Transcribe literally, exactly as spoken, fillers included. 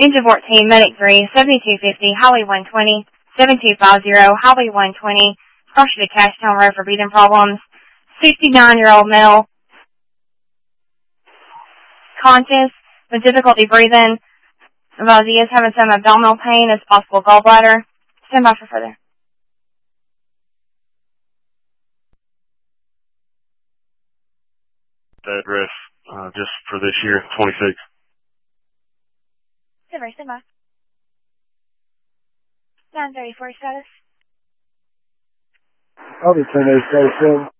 Engine fourteen, Medic three, seventy-two fifty, Highway one twenty, seven two five zero, Highway one twenty, partially to Cashtown Road for breathing problems. sixty-nine-year-old male, conscious, with difficulty breathing. Advised he is having some abdominal pain as possible gallbladder. Stand by for further. Address, uh, just for this year, twenty-six. Stand by, stand by. nine thirty-four status. I'll be ten eight seven.